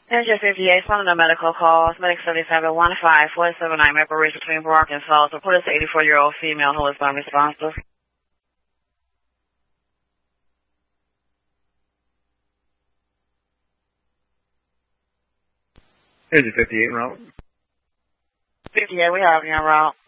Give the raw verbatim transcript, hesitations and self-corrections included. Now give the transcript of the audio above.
Engine fifty-eight, following the medical calls. Medic seventy-seven, one five four seven nine, Maple Ridge between Brock and Falls. Report is an eighty-four-year-old female who is unresponsive. Engine fifty-eight, route. fifty-eight, we have you en route.